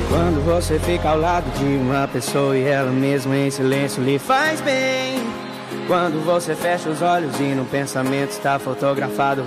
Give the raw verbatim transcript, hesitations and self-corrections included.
Quando você fica ao lado de uma pessoa e ela mesmo em silêncio lhe faz bem. Quando você fecha os olhos e no pensamento está fotografado